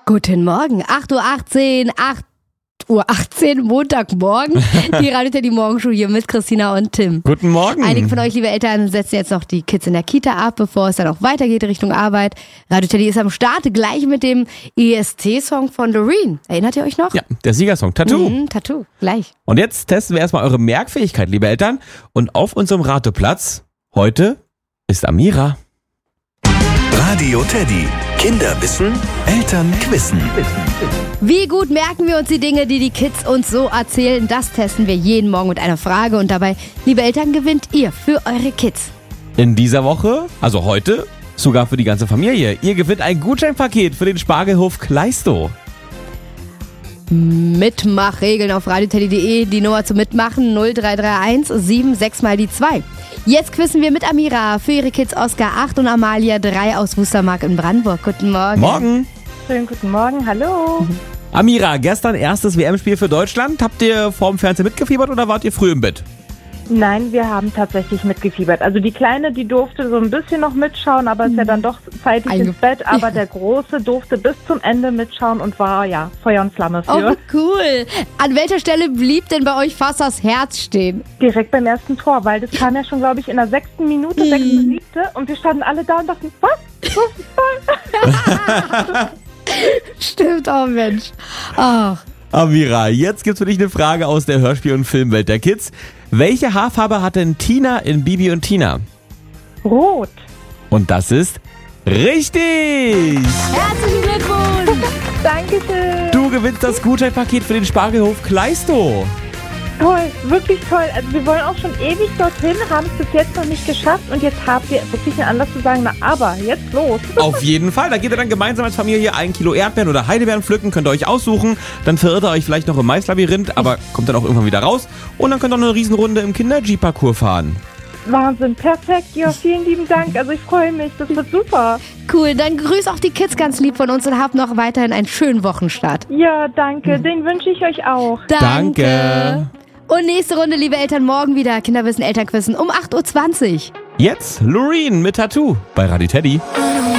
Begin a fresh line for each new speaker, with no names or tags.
Guten Morgen, 8:18 Uhr, 8:18 Uhr, Montagmorgen. Die Radio Teddy Morgenshow hier mit Christina und Tim.
Guten Morgen.
Einige von euch, liebe Eltern, setzen jetzt noch die Kids in der Kita ab, bevor es dann auch weitergeht Richtung Arbeit. Radio Teddy ist am Start, gleich mit dem ESC-Song von Loreen. Erinnert ihr euch noch?
Ja, der Siegersong, Tattoo.
Tattoo, gleich.
Und jetzt testen wir erstmal eure Merkfähigkeit, liebe Eltern. Und auf unserem Rateplatz heute ist Amira.
Radio Teddy. Kinder wissen, Eltern quissen.
Wie gut merken wir uns die Dinge, die die Kids uns so erzählen? Das testen wir jeden Morgen mit einer Frage. Und dabei, liebe Eltern, gewinnt ihr für eure Kids.
In dieser Woche, also heute, sogar für die ganze Familie. Ihr gewinnt ein Gutscheinpaket für den Spargelhof Kleistow.
Mitmachregeln auf radioteddy.de. Die Nummer zum Mitmachen 0331 76 mal die 2. Jetzt quizzen wir mit Amira für ihre Kids Oskar 8 und Amalia 3 aus Wustermark in Brandenburg. Guten Morgen.
Morgen.
Schönen guten Morgen, hallo.
Amira, gestern erstes WM-Spiel für Deutschland. Habt ihr vorm Fernsehen mitgefiebert oder wart ihr früh im Bett?
Nein, wir haben tatsächlich mitgefiebert. Also die Kleine, die durfte so ein bisschen noch mitschauen, aber ist ja dann doch zeitig ins Bett. Aber der Große durfte bis zum Ende mitschauen und war ja Feuer und Flamme für.
Oh, cool. An welcher Stelle blieb denn bei euch fast das Herz stehen?
Direkt beim ersten Tor, weil das kam ja schon, glaube ich, in der 6. Minute, 6. Siebte. Und wir standen alle da und dachten, was? Das ist toll.
Stimmt, oh Mensch. Ach.
Amira, jetzt gibt's für dich eine Frage aus der Hörspiel- und Filmwelt der Kids. Welche Haarfarbe hat denn Tina in Bibi und Tina?
Rot.
Und das ist richtig!
Herzlichen Glückwunsch!
Dankeschön.
Du gewinnst das Gutscheinpaket für den Spargelhof Kleistow.
Toll, wirklich toll. Also wir wollen auch schon ewig dorthin, haben es bis jetzt noch nicht geschafft und jetzt habt ihr wirklich einen Anlass zu sagen, na aber, jetzt los.
Auf jeden Fall, da geht ihr dann gemeinsam als Familie 1 Kilo Erdbeeren oder Heidelbeeren pflücken, könnt ihr euch aussuchen, dann verirrt ihr euch vielleicht noch im Maislabyrinth, aber kommt dann auch irgendwann wieder raus und dann könnt ihr noch eine Riesenrunde im Kinder-Jeep-Parcours fahren.
Wahnsinn, perfekt. Ja, vielen lieben Dank. Also ich freue mich, das wird super.
Cool, dann grüß auch die Kids ganz lieb von uns und habt noch weiterhin einen schönen Wochenstart.
Ja, danke. Den wünsche ich euch auch.
Danke.
Und nächste Runde, liebe Eltern, morgen wieder Kinderwissen, Elternquissen um 8:20 Uhr.
Jetzt Loreen mit Tattoo bei Radio Teddy.